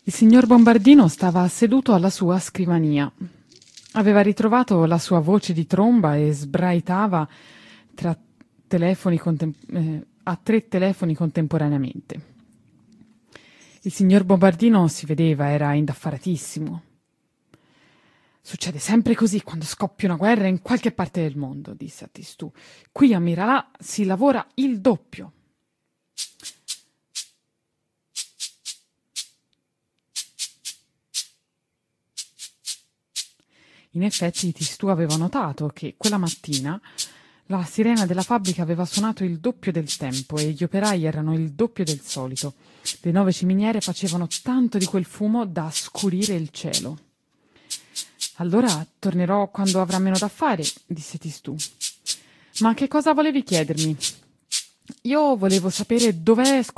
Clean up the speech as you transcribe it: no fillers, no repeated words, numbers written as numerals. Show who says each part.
Speaker 1: Il signor Bombardino stava seduto alla sua scrivania. Aveva ritrovato la sua voce di tromba e sbraitava tra a 3 telefoni contemporaneamente. Il signor Bombardino si vedeva, era indaffaratissimo. Succede sempre così quando scoppia una guerra in qualche parte del mondo, disse a Tistù. Qui a Miralà si lavora il doppio. In effetti Tistù aveva notato che quella mattina la sirena della fabbrica aveva suonato il doppio del tempo e gli operai erano il doppio del solito. Le 9 ciminiere facevano tanto di quel fumo da scurire il cielo. Allora tornerò quando avrà meno da fare, disse Tistù. Ma che cosa volevi chiedermi? Io volevo sapere dov'è